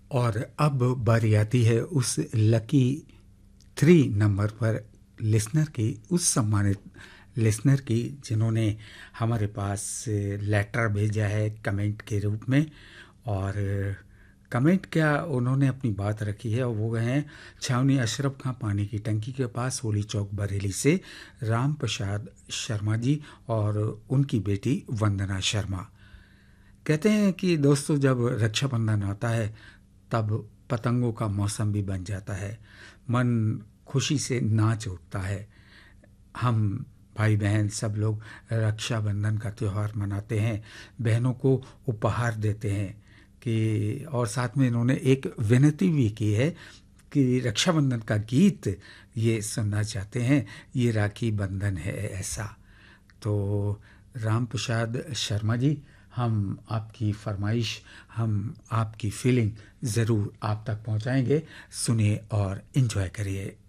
और अब बारी आती है उस लकी 3 नंबर पर लिसनर की, उस सम्मानित लिसनर की जिन्होंने हमारे पास लेटर भेजा है कमेंट के रूप में। और कमेंट क्या, उन्होंने अपनी बात रखी है और वो हैं छावनी अशरफ खां पानी की टंकी के पास होली चौक बरेली से राम प्रसाद शर्मा जी और उनकी बेटी वंदना शर्मा। कहते हैं कि दोस्तों, जब रक्षाबंधन आता है तब पतंगों का मौसम भी बन जाता है, मन खुशी से नाच उठता है। हम भाई बहन सब लोग रक्षाबंधन का त्यौहार मनाते हैं, बहनों को उपहार देते हैं कि, और साथ में इन्होंने एक विनती भी की है कि रक्षाबंधन का गीत ये सुनना चाहते हैं, ये राखी बंधन है ऐसा। तो राम प्रसाद शर्मा जी, हम आपकी फरमाइश, हम आपकी फीलिंग ज़रूर आप तक पहुंचाएंगे। सुनिए और एंजॉय करिए।